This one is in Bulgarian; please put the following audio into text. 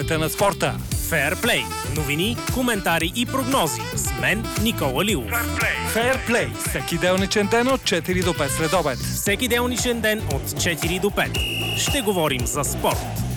феновете на спорта. Феърплей. Новини, коментари и прогнози. С мен Никола Лилов. Феърплей. Всеки делничен ден от 4 до 5 след обед. Всеки делничен ден от 4 до 5. Ще говорим за спорт.